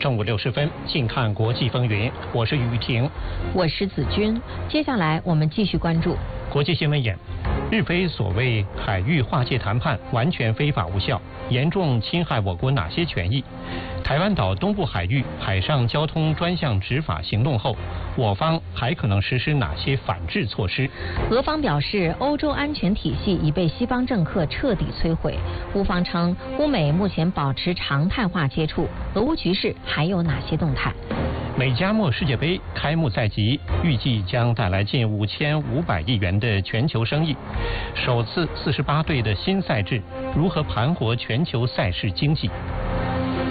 正午60分，近看国际风云，我是雨婷， 我是子君。接下来我们继续关注国际新闻眼。日菲所谓海域划界谈判完全非法无效，严重侵害我国哪些权益？台湾岛东部海域海上交通专项执法行动后，我方还可能实施哪些反制措施？ 俄方表示，欧洲安全体系已被西方政客彻底摧毁。乌方称，乌美目前保持常态化接触。俄乌局势还有哪些动态？ 美加墨世界杯开幕在即，预计将带来近5500亿元的全球生意。首次48队的新赛制如何盘活全球赛事经济？